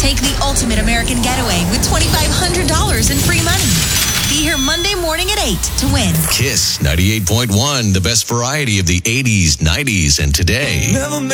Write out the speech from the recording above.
Take the ultimate American getaway with $2,500 in free money. Be here Monday morning at 8 to win. Kiss 98.1, the best variety of the 80s, 90s, and today.